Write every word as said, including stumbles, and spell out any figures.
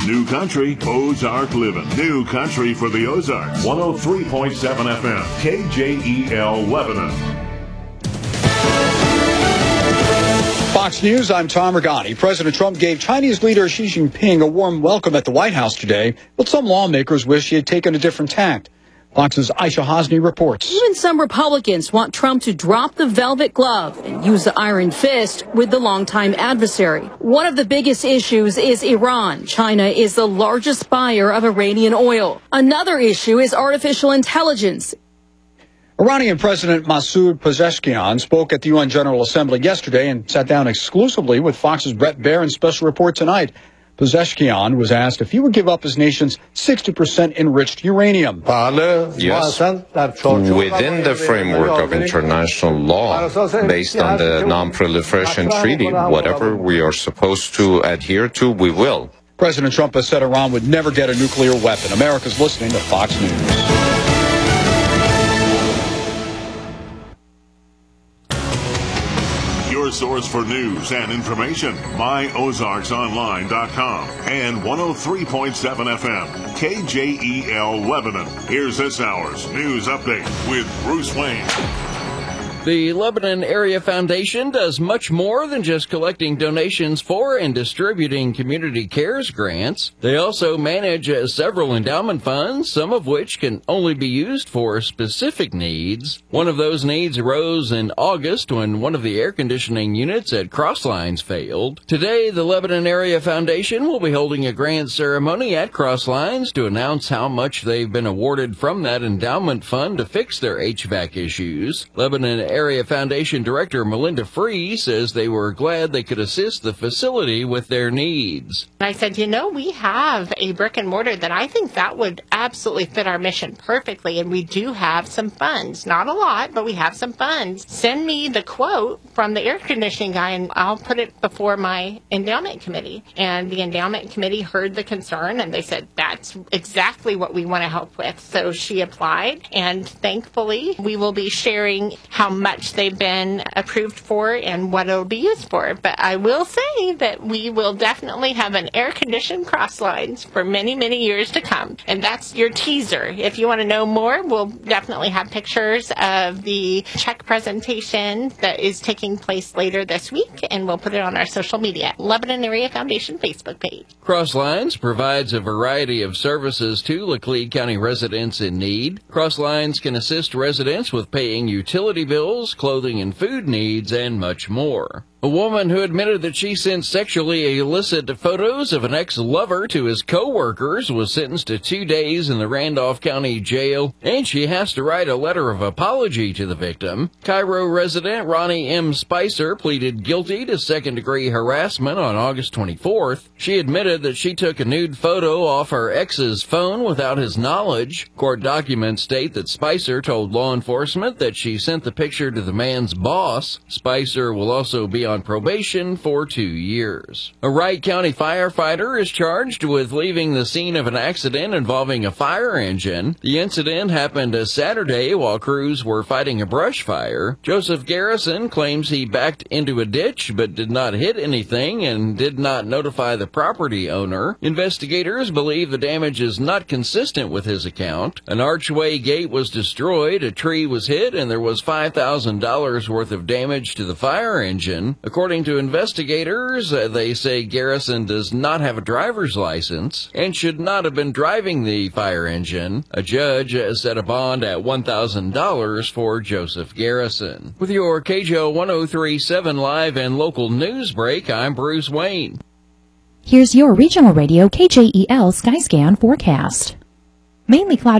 New country, Ozark living. New country for the Ozarks. one oh three point seven F M, K J E L Lebanon. Fox News, I'm Tom Regani. President Trump gave Chinese leader Xi Jinping a warm welcome at the White House today, but some lawmakers wish he had taken a different tact. Fox's Aisha Hosni reports. Even some Republicans want Trump to drop the velvet glove and use the iron fist with the longtime adversary. One of the biggest issues is Iran. China is the largest buyer of Iranian oil. Another issue is artificial intelligence. Iranian President Masoud Pezeshkian spoke at the U N General Assembly yesterday and sat down exclusively with Fox's Brett Baer in Special Report tonight. Pezeshkian was asked if he would give up his nation's sixty percent enriched uranium. Yes, within the framework of international law, based on the Non-Proliferation Treaty, whatever we are supposed to adhere to, we will. President Trump has said Iran would never get a nuclear weapon. America's listening to Fox News. Your source for news and information, my ozarks online dot com and one oh three point seven F M, K J E L Lebanon. Here's this hour's news update with Bruce Wayne. The Lebanon Area Foundation does much more than just collecting donations for and distributing community cares grants. They also manage uh, several endowment funds, some of which can only be used for specific needs. One of those needs arose in August when one of the air conditioning units at Crosslines failed. Today, the Lebanon Area Foundation will be holding a grant ceremony at Crosslines to announce how much they've been awarded from that endowment fund to fix their H V A C issues. Lebanon Area Foundation Director Melinda Free says they were glad they could assist the facility with their needs. I said, you know, we have a brick and mortar that I think that would absolutely fit our mission perfectly, and we do have some funds. Not a lot, but we have some funds. Send me the quote from the air conditioning guy, and I'll put it before my endowment committee. And the endowment committee heard the concern, and they said, that's exactly what we want to help with. So she applied, and thankfully, we will be sharing how much they've been approved for and what it'll be used for. But I will say that we will definitely have an air-conditioned Crosslines for many, many years to come. And that's your teaser. If you want to know more, we'll definitely have pictures of the check presentation that is taking place later this week, and we'll put it on our social media, Lebanon Area Foundation Facebook page. Crosslines provides a variety of services to Laclede County residents in need. Crosslines can assist residents with paying utility bills, clothing and food needs, and much more. A woman who admitted that she sent sexually illicit photos of an ex-lover to his co-workers was sentenced to two days in the Randolph County Jail, and she has to write a letter of apology to the victim. Cairo resident Ronnie M. Spicer pleaded guilty to second-degree harassment on August twenty-fourth. She admitted that she took a nude photo off her ex's phone without his knowledge. Court documents state that Spicer told law enforcement that she sent the picture to the man's boss. Spicer will also be on on probation for two years. A Wright County firefighter is charged with leaving the scene of an accident involving a fire engine. The incident happened a Saturday while crews were fighting a brush fire. Joseph Garrison claims he backed into a ditch but did not hit anything and did not notify the property owner. Investigators believe the damage is not consistent with his account. An archway gate was destroyed, a tree was hit, and there was five thousand dollars worth of damage to the fire engine. According to investigators, uh, they say Garrison does not have a driver's license and should not have been driving the fire engine. A judge uh, set a bond at one thousand dollars for Joseph Garrison. With your K J O one oh three point seven live and local news break, I'm Bruce Wayne. Here's your regional radio K J E L Skyscan forecast. Mainly cloudy.